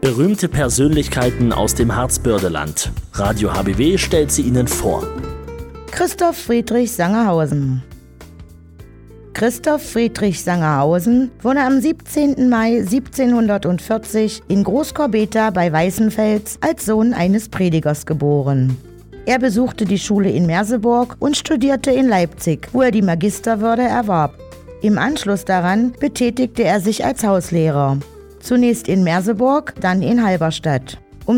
Berühmte Persönlichkeiten aus dem Harzbördeland. Radio HBW stellt sie Ihnen vor. Christoph Friedrich Sangerhausen. Christoph Friedrich Sangerhausen wurde am 17. Mai 1740 in Großkorbetha bei Weißenfels als Sohn eines Predigers geboren. Er besuchte die Schule in Merseburg und studierte in Leipzig, wo er die Magisterwürde erwarb. Im Anschluss daran betätigte er sich als Hauslehrer. Zunächst in Merseburg, dann in Halberstadt. Um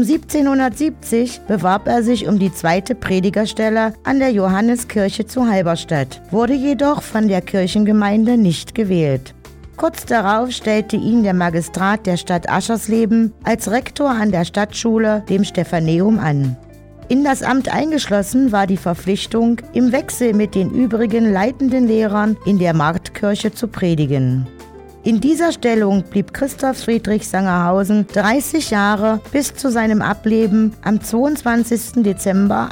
1770 bewarb er sich um die zweite Predigerstelle an der Johanneskirche zu Halberstadt, wurde jedoch von der Kirchengemeinde nicht gewählt. Kurz darauf stellte ihn der Magistrat der Stadt Aschersleben als Rektor an der Stadtschule, dem Stephaneum, an. In das Amt eingeschlossen war die Verpflichtung, im Wechsel mit den übrigen leitenden Lehrern in der Marktkirche zu predigen. In dieser Stellung blieb Christoph Friedrich Sangerhausen 30 Jahre bis zu seinem Ableben am 22. Dezember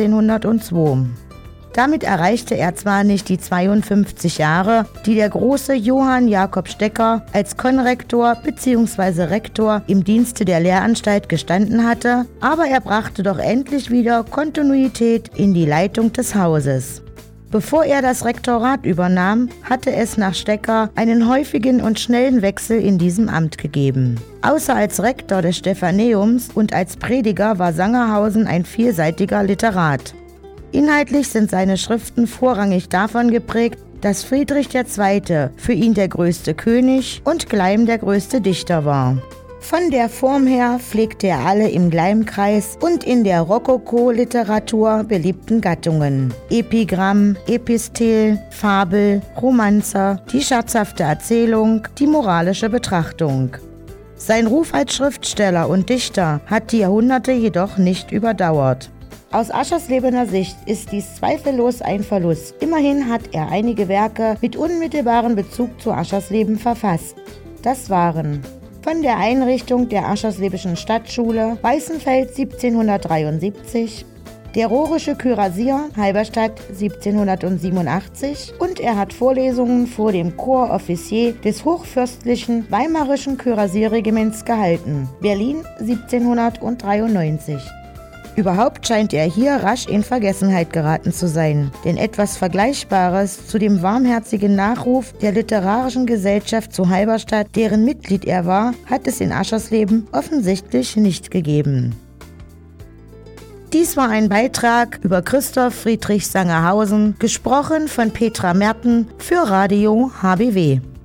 1802. Damit erreichte er zwar nicht die 52 Jahre, die der große Johann Jakob Stecker als Konrektor bzw. Rektor im Dienste der Lehranstalt gestanden hatte, aber er brachte doch endlich wieder Kontinuität in die Leitung des Hauses. Bevor er das Rektorat übernahm, hatte es nach Stecker einen häufigen und schnellen Wechsel in diesem Amt gegeben. Außer als Rektor des Stephaneums und als Prediger war Sangerhausen ein vielseitiger Literat. Inhaltlich sind seine Schriften vorrangig davon geprägt, dass Friedrich II. Für ihn der größte König und Gleim der größte Dichter war. Von der Form her pflegte er alle im Gleimkreis und in der Rokoko-Literatur beliebten Gattungen: Epigramm, Epistel, Fabel, Romanze, die scherzhafte Erzählung, die moralische Betrachtung. Sein Ruf als Schriftsteller und Dichter hat die Jahrhunderte jedoch nicht überdauert. Aus Ascherslebener Sicht ist dies zweifellos ein Verlust. Immerhin hat er einige Werke mit unmittelbarem Bezug zu Aschersleben verfasst. Das waren: von der Einrichtung der Ascherslebischen Stadtschule Weißenfels 1773, der Rohrische Kürassier Halberstadt 1787 und er hat Vorlesungen vor dem Corps Officier des hochfürstlichen Weimarischen Kürassierregiments gehalten, Berlin 1793. Überhaupt scheint er hier rasch in Vergessenheit geraten zu sein, denn etwas Vergleichbares zu dem warmherzigen Nachruf der Literarischen Gesellschaft zu Halberstadt, deren Mitglied er war, hat es in Aschersleben offensichtlich nicht gegeben. Dies war ein Beitrag über Christoph Friedrich Sangerhausen, gesprochen von Petra Merten für Radio HBW.